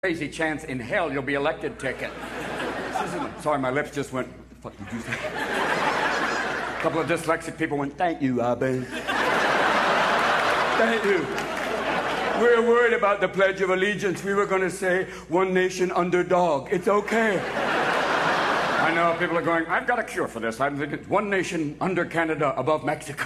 crazy chance in hell you'll be elected ticket. Sorry, my lips just went, what the fuck did you say? A couple of dyslexic people went, thank you, Abbe. Thank you. We're worried about the Pledge of Allegiance. We were going to say, one nation under dog. It's okay. I know people are going, I've got a cure for this. I'm thinking, one nation under Canada, above Mexico.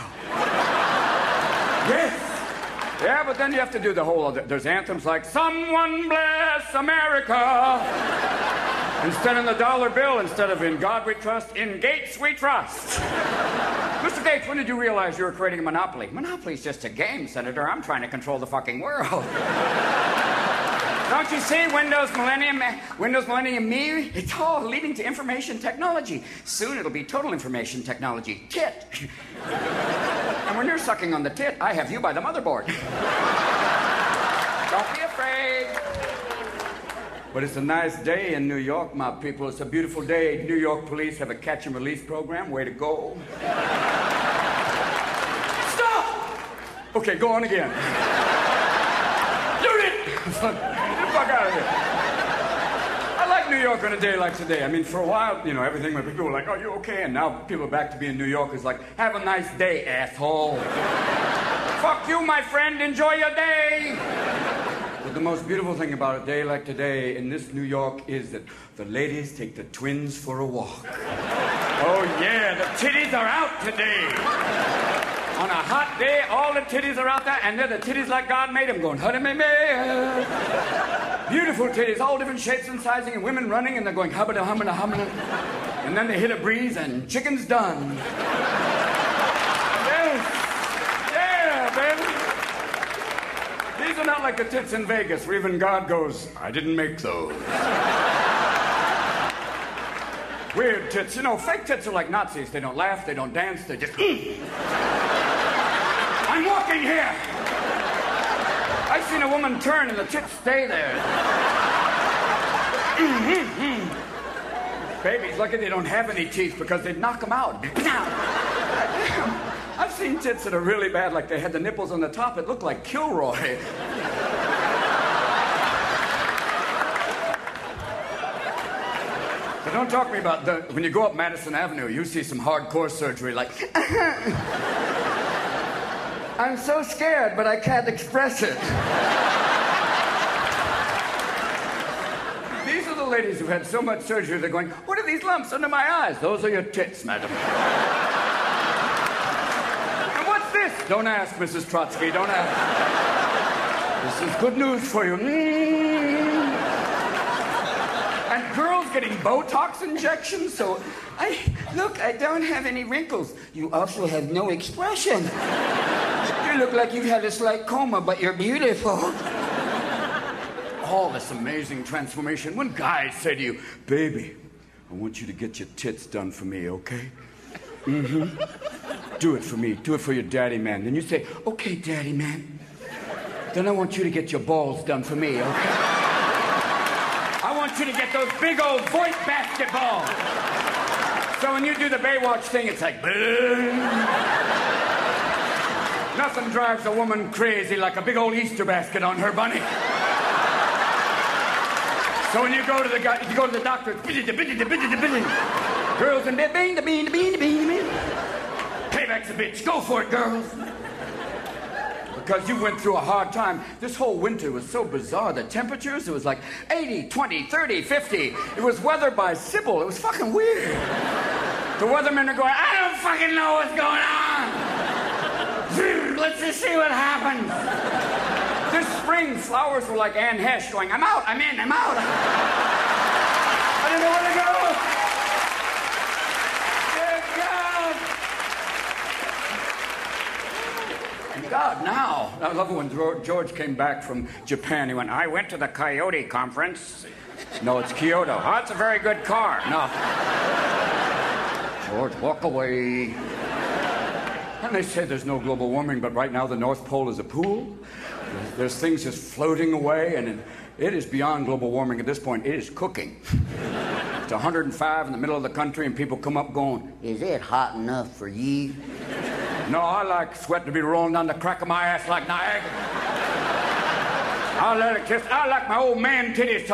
Yes. Yeah, but then you have to do the whole other... There's anthems like, someone bless America. Instead of the dollar bill, instead of in God we trust, in Gates we trust. Mr. Gates, when did you realize you were creating a monopoly? Monopoly's just a game, Senator. I'm trying to control the fucking world. Don't you see Windows Millennium Me? It's all leading to information technology. Soon it'll be total information technology. Tit. And when you're sucking on the tit, I have you by the motherboard. Don't be afraid. But it's a nice day in New York, my people. It's a beautiful day. New York police have a catch and release program. Way to go. Stop! Okay, go on again. Shoot it! Get the fuck out of here. I like New York on a day like today. I mean, for a while, you know, everything where people were like, oh, you okay? And now people are back to being New Yorkers like, have a nice day, asshole. Fuck you, my friend. Enjoy your day. But the most beautiful thing about a day like today in this New York is that the ladies take the twins for a walk. Oh, yeah, the titties are out today. On a hot day, all the titties are out there, and they're the titties like God made them, going, honey, me. Beautiful titties, all different shapes and sizing, and women running, and they're going, hubba humba humba. And then they hit a breeze, and chicken's done. Yes. Yeah, baby. These are not like the tits in Vegas, where even God goes, I didn't make those. Weird tits. You know, fake tits are like Nazis. They don't laugh, they don't dance, they just... I'm walking here. I've seen a woman turn and the tits stay there. Babies, lucky they don't have any teeth because they'd knock them out. I've seen tits that are really bad, like they had the nipples on the top. It looked like Kilroy. But don't talk to me about when you go up Madison Avenue, you see some hardcore surgery like... I'm so scared, but I can't express it. These are the ladies who've had so much surgery, they're going, what are these lumps under my eyes? Those are your tits, madam. And what's this? Don't ask, Mrs. Trotsky, don't ask. This is good news for you. And girls getting Botox injections, so I don't have any wrinkles. You also have no expression. You look like you've had a slight coma, but you're beautiful. All this amazing transformation. When guys say to you, baby, I want you to get your tits done for me, okay? Mm-hmm. Do it for me. Do it for your daddy, man. Then you say, okay, daddy, man. Then I want you to get your balls done for me, okay? I want you to get those big old Voight basketballs. So when you do the Baywatch thing, it's like, boom. Nothing drives a woman crazy like a big old Easter basket on her bunny. So when you go to the doctor, it's girls and payback's a bitch. Go for it, girls. Because you went through a hard time. This whole winter was so bizarre. The temperatures, it was like 80, 20, 30, 50. It was weathered by Sybil. It was fucking weird. The weathermen are going, I don't fucking know what's going on. Let's just see what happens. This spring, flowers were like Anne Hesh going, I'm out, I'm in, I'm out. I don't know where to go. God, now. I love it when George came back from Japan. He went, I went to the Coyote conference. No, it's Kyoto. Oh, it's a very good car. No. George, walk away. And they say there's no global warming, but right now the North Pole is a pool. There's things just floating away, and it is beyond global warming at this point. It is cooking. It's 105 in the middle of the country, and people come up going, is it hot enough for ye? No, I like sweat to be rolling down the crack of my ass like Niagara. I'll let her kiss. I like my old man titties.